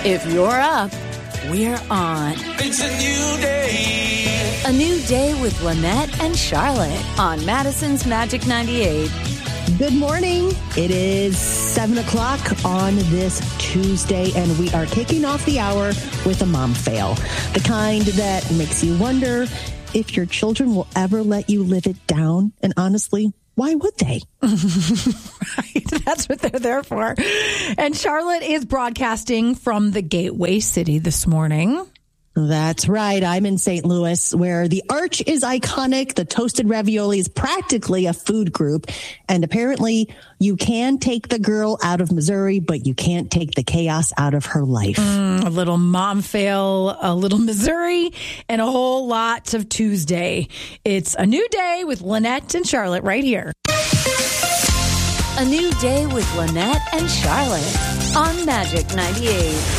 If you're up, we're on. It's a new day. A new day with Lynette and Charlotte on Madison's Magic 98. Good morning. It is 7 o'clock on this Tuesday, and we are kicking off the hour with a mom fail. The kind that makes you wonder if your children will ever let you live it down. And honestly, why would they? Right. That's what they're there for. And Charlotte is broadcasting from the Gateway City this morning. That's right. I'm in St. Louis, where the Arch is iconic. The toasted ravioli is practically a food group. And apparently you can take the girl out of Missouri, but you can't take the chaos out of her life. A little mom fail, a little Missouri, and a whole lot of Tuesday. It's a new day with Lynette and Charlotte right here. A new day with Lynette and Charlotte on Magic 98.